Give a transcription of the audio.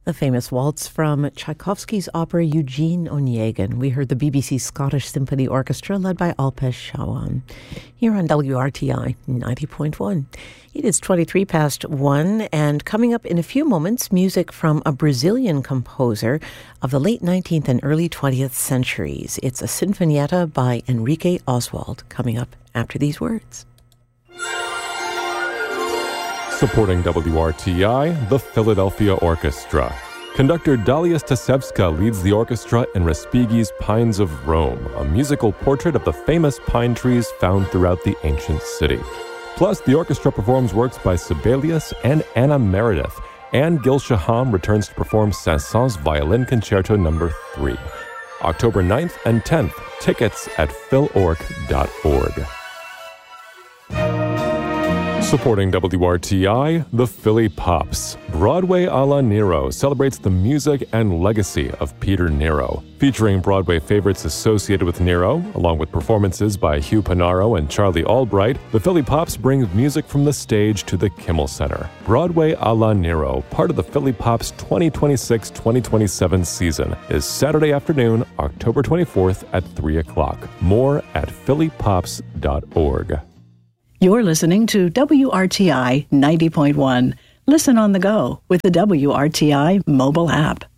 The famous waltz from Tchaikovsky's opera Eugene Onegin. We heard the BBC Scottish Symphony Orchestra led by Alpesh Chauhan here on WRTI 90.1. It is 23 past 1, and coming up in a few moments, music from a Brazilian composer of the late 19th and early 20th centuries. It's a sinfonietta by Enrique Oswald, coming up after these words. Supporting WRTI, the Philadelphia Orchestra. Conductor Dalia Stasevska leads the orchestra in Respighi's Pines of Rome, a musical portrait of the famous pine trees found throughout the ancient city. Plus, the orchestra performs works by Sibelius and Anna Meredith, and Gil Shaham returns to perform Saint-Saëns Violin Concerto No. 3. October 9th and 10th. Tickets at philorg.org. Supporting WRTI, the Philly Pops. Broadway a la Nero celebrates the music and legacy of Peter Nero. Featuring Broadway favorites associated with Nero, along with performances by Hugh Panaro and Charlie Albright, the Philly Pops brings music from the stage to the Kimmel Center. Broadway a la Nero, part of the Philly Pops 2026-2027 season, is Saturday afternoon, October 24th at 3 o'clock. More at phillypops.org. You're listening to WRTI 90.1. Listen on the go with the WRTI mobile app.